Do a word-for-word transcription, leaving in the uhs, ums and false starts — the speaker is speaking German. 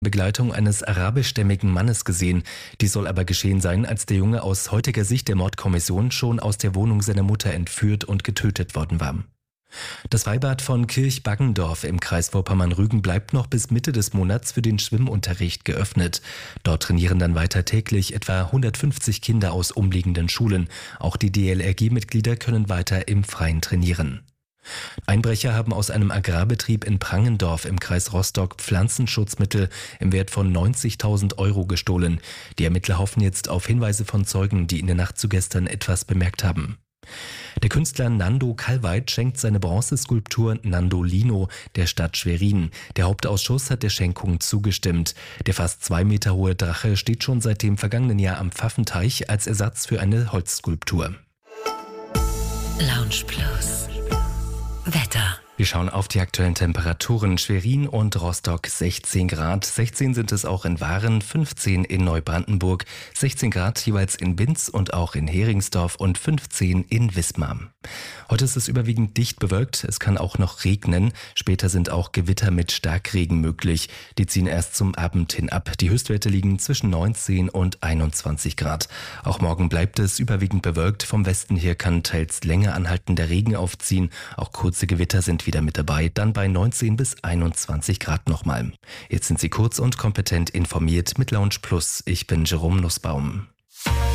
Begleitung eines arabischstämmigen Mannes gesehen. Dies soll aber geschehen sein, als der Junge aus heutiger Sicht der Mordkommission schon aus der Wohnung seiner Mutter entführt und getötet worden war. Das Freibad von Kirchbaggendorf im Kreis Vorpommern-Rügen bleibt noch bis Mitte des Monats für den Schwimmunterricht geöffnet. Dort trainieren dann weiter täglich etwa hundertfünfzig Kinder aus umliegenden Schulen. Auch die D L R G-Mitglieder können weiter im Freien trainieren. Einbrecher haben aus einem Agrarbetrieb in Prangendorf im Kreis Rostock Pflanzenschutzmittel im Wert von neunzigtausend Euro gestohlen. Die Ermittler hoffen jetzt auf Hinweise von Zeugen, die in der Nacht zu gestern etwas bemerkt haben. Der Künstler Nando Kalweit schenkt seine Bronzeskulptur Nandolino der Stadt Schwerin. Der Hauptausschuss hat der Schenkung zugestimmt. Der fast zwei Meter hohe Drache steht schon seit dem vergangenen Jahr am Pfaffenteich als Ersatz für eine Holzskulptur. Lounge Plus. Wetter. Wir schauen auf die aktuellen Temperaturen. Schwerin und Rostock sechzehn Grad, sechzehn sind es auch in Waren, fünfzehn in Neubrandenburg, sechzehn Grad jeweils in Binz und auch in Heringsdorf und fünfzehn in Wismar. Heute ist es überwiegend dicht bewölkt, es kann auch noch regnen. Später sind auch Gewitter mit Starkregen möglich. Die ziehen erst zum Abend hin ab. Die Höchstwerte liegen zwischen neunzehn und einundzwanzig Grad. Auch morgen bleibt es überwiegend bewölkt. Vom Westen her kann teils länger anhaltender Regen aufziehen. Auch kurze Gewitter sind wieder mit dabei, dann bei neunzehn bis einundzwanzig Grad nochmal. Jetzt sind Sie kurz und kompetent informiert mit Lounge Plus. Ich bin Jerome Nussbaum.